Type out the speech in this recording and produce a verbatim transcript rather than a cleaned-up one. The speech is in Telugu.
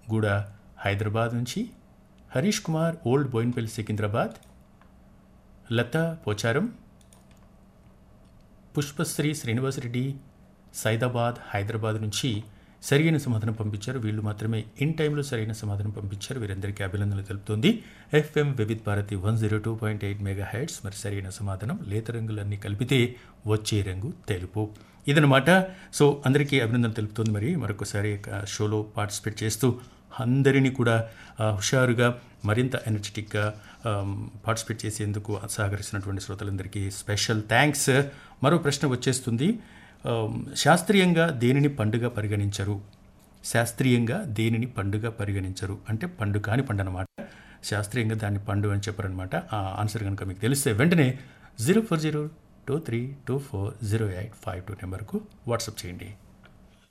గూడ హైదరాబాద్ నుంచి, హరీష్ కుమార్ ఓల్డ్ బోయిన్పల్లి సికింద్రాబాద్, లతా పోచారం, పుష్పశ్రీ శ్రీనివాసరెడ్డి సైదాబాద్ హైదరాబాద్ నుంచి సరైన సమాధానం పంపించారు. వీళ్ళు మాత్రమే ఇన్ టైంలో సరైన సమాధానం పంపించారు. వీరందరికీ అభినందనలు తెలుపుతోంది FM Vividh Bharati one zero two point eight mega heads. మరి సరైన సమాధానం లేత రంగులన్నీ కలిపితే వచ్చే రంగు తెలుపు. ఇదనమాట. సో అందరికీ అభినందనలు తెలుపుతోంది. మరి మరొకసారి షోలో పార్టిసిపేట్ చేస్తూ అందరినీ కూడా హుషారుగా మరింత ఎనర్జెటిక్గా పార్టిసిపేట్ చేసేందుకు సహకరిస్తున్నటువంటి శ్రోతలందరికీ స్పెషల్ థ్యాంక్స్. మరో ప్రశ్న వచ్చేస్తుంది. శాస్త్రీయంగా దేనిని పండుగ పరిగణించరు? శాస్త్రీయంగా దేనిని పండుగ పరిగణించరు అంటే పండు కాని పండు అనమాట. శాస్త్రీయంగా దాన్ని పండు అని చెప్పారనమాట. ఆ ఆన్సర్ కనుక మీకు తెలిస్తే వెంటనే zero four zero two three two four zero eight five two నెంబర్కు వాట్సాప్ చేయండి.